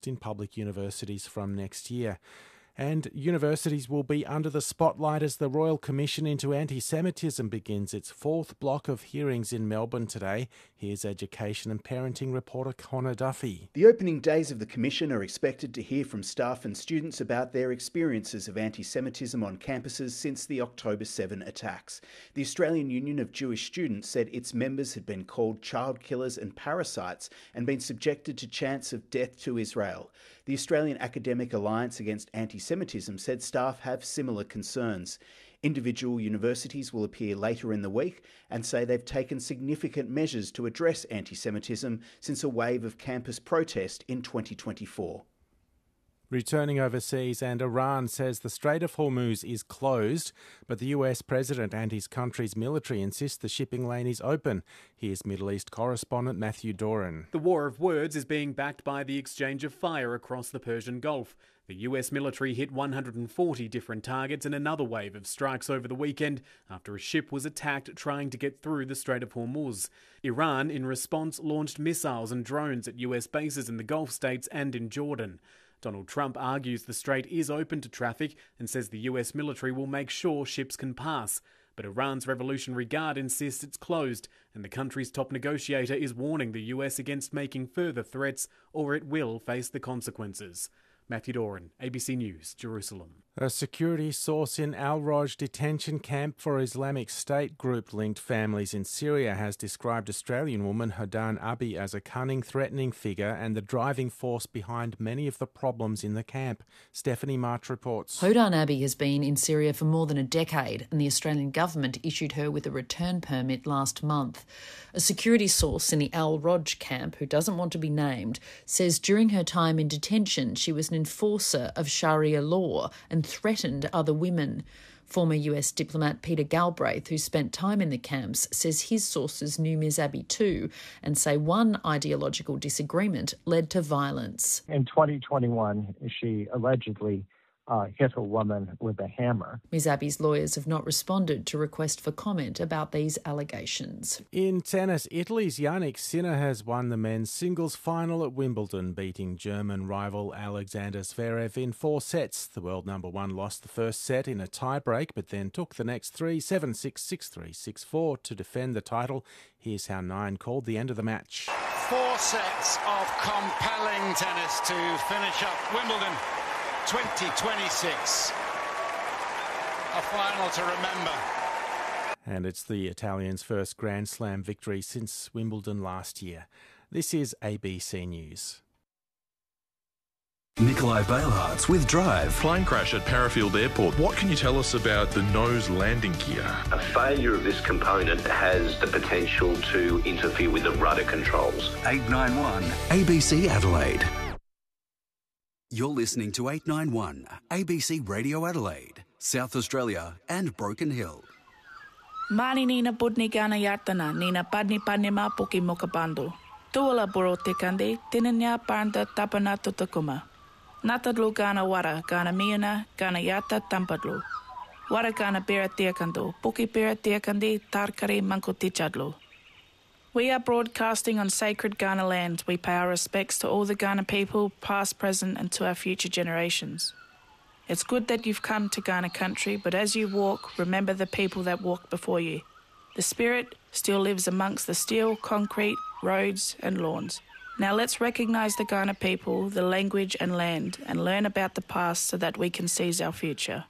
in public universities from next year. And universities will be under the spotlight as the Royal Commission into Anti-Semitism begins its fourth block of hearings in Melbourne today. Here's education and parenting reporter Connor Duffy. The opening days of the Commission are expected to hear from staff and students about their experiences of anti-Semitism on campuses since the October 7 attacks. The Australian Union of Jewish Students said its members had been called child killers and parasites and been subjected to chants of death to Israel. The Australian Academic Alliance Against Anti-Semitism said staff have similar concerns. Individual universities will appear later in the week and say they've taken significant measures to address anti-Semitism since a wave of campus protest in 2024. Returning overseas, and Iran says the Strait of Hormuz is closed, but the US president and his country's military insist the shipping lane is open. Here's Middle East correspondent Matthew Doran. The war of words is being backed by the exchange of fire across the Persian Gulf. The US military hit 140 different targets in another wave of strikes over the weekend after a ship was attacked trying to get through the Strait of Hormuz. Iran, in response, launched missiles and drones at US bases in the Gulf states and in Jordan. Donald Trump argues the strait is open to traffic and says the US military will make sure ships can pass. But Iran's Revolutionary Guard insists it's closed, and the country's top negotiator is warning the US against making further threats, or it will face the consequences. Matthew Doran, ABC News, Jerusalem. A security source in Al-Roj detention camp for Islamic State group-linked families in Syria has described Australian woman Hodan Abi as a cunning, threatening figure and the driving force behind many of the problems in the camp. Stephanie March reports. Hodan Abi has been in Syria for more than a decade, and the Australian government issued her with a return permit last month. A security source in the Al-Roj camp, who doesn't want to be named, says during her time in detention she was an enforcer of Sharia law and threatened other women. Former US diplomat Peter Galbraith, who spent time in the camps, says his sources knew Ms Abi too and say one ideological disagreement led to violence. In 2021, she allegedly hit a woman with a hammer. Ms Abi's lawyers have not responded to request for comment about these allegations. In tennis, Italy's Yannick Sinner has won the men's singles final at Wimbledon, beating German rival Alexander Zverev in 4 sets. The world number one lost the first set in a tie-break, but then took the next 3, 7-6, 6-3, 6-4 to defend the title. Here's how Nine called the end of the match. 4 sets of compelling tennis to finish up Wimbledon 2026. A final to remember. And it's the Italians' first Grand Slam victory since Wimbledon last year. This is ABC News. Nikolai Bailhartz with Drive. Plane crash at Parafield Airport. What can you tell us about the nose landing gear? A failure of this component has the potential to interfere with the rudder controls. 891 ABC Adelaide. You're listening to 891 ABC Radio Adelaide, South Australia and Broken Hill. Mani nina budni gana yartana, nina padni padnima puki mokabandu. Tuala boro tekande, tinanya parnda tapana tutakuma. Natadlu gana wara, gana miana, gana yata tampadlu. Wara gana bera tiakando, puki bera tiakandi, tarkari mankotichadlu. We are broadcasting on sacred Kaurna land. We pay our respects to all the Kaurna people, past, present, and to our future generations. It's good that you've come to Kaurna country, but as you walk, remember the people that walked before you. The spirit still lives amongst the steel, concrete, roads, and lawns. Now let's recognise the Kaurna people, the language and land, and learn about the past so that we can seize our future.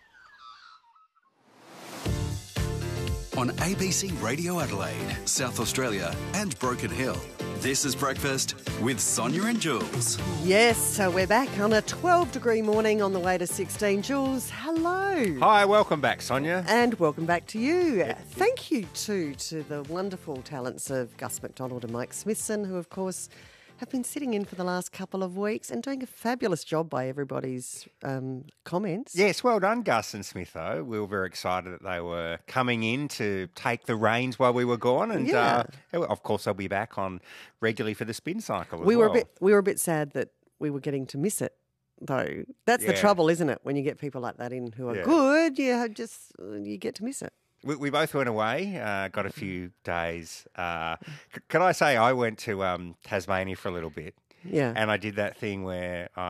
On ABC Radio Adelaide, South Australia and Broken Hill. This is Breakfast with Sonia and Jules. Yes, so we're back on a 12-degree morning on the way to 16. Jules, hello. Hi, welcome back, Sonia. And welcome back to you. Thank you, too, to the wonderful talents of Gus McDonald and Mike Smithson, who, of course, have been sitting in for the last couple of weeks and doing a fabulous job by everybody's comments. Yes, well done, Gus and Smitho. We were very excited that they were coming in to take the reins while we were gone. And, of course, they'll be back on regularly for the spin cycle as well. We were a bit sad that we were getting to miss it, though. That's the trouble, isn't it? When you get people like that in who are good, you get to miss it. We both went away, got a few days. Can I say I went to Tasmania for a little bit? Yeah. And I did that thing where